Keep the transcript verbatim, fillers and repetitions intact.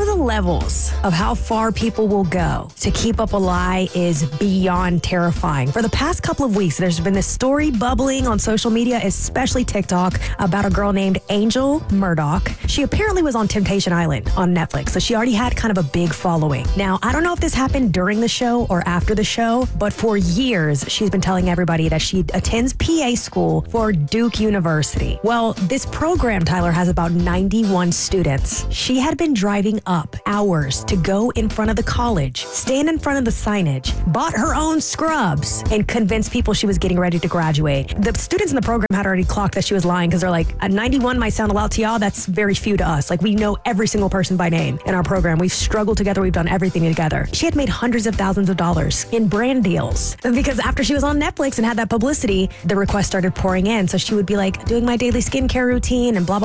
the levels of how far people will go to keep up a lie is beyond terrifying. For the past couple of weeks, there's been this story bubbling on social media, especially TikTok, about a girl named Angel Murdoch. She apparently was on Temptation Island on Netflix, so she already had kind of a big following. Now, I don't know if this happened during the show or after the show, but for years, she's been telling everybody that she attends P A school for Duke University. Well, this program, Tyler, has about ninety-one students. She had been driving up hours to go in front of the college, stand in front of the signage, bought her own scrubs, and convinced people she was getting ready to graduate. The students in the program had already clocked that she was lying because they're like, at ninety-one might sound a lot to y'all. That's very few to us. Like, we know every single person by name in our program. We've struggled together. We've done everything together. She had made hundreds of thousands of dollars in brand deals because after she was on Netflix and had that publicity, the requests started pouring in. So she would be like, doing my daily skincare routine and blah, blah,